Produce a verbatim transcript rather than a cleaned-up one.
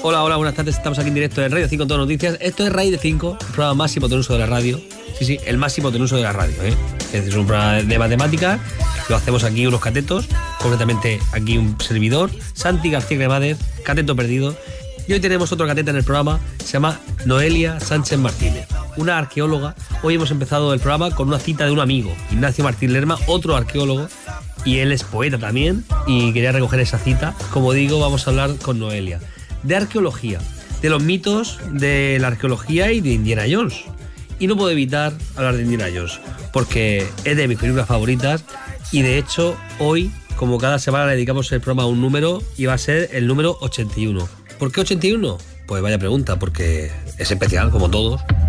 Hola, hola, buenas tardes. Estamos aquí en directo en Radio cinco Todo Noticias. Esto es Raíz de cinco, el programa más hipotenuso de la radio. Sí, sí, el más hipotenuso de la radio, ¿eh? Es un programa de matemáticas. Lo hacemos aquí unos catetos, concretamente aquí un servidor, Santi García Cremades, cateto perdido. Y hoy tenemos otro cateta en el programa, se llama Noelia Sánchez Martínez, una arqueóloga. Hoy hemos empezado el programa con una cita de un amigo, Ignacio Martín Lerma, otro arqueólogo, y él es poeta también, y quería recoger esa cita. Como digo, vamos a hablar con Noelia de arqueología, de los mitos de la arqueología y de Indiana Jones. Y no puedo evitar hablar de Indiana Jones, porque es de mis películas favoritas, y de hecho hoy, como cada semana, le dedicamos el programa a un número, y va a ser el número ochenta y uno. ¿Por qué ochenta y uno? Pues vaya pregunta, porque es especial, como todos.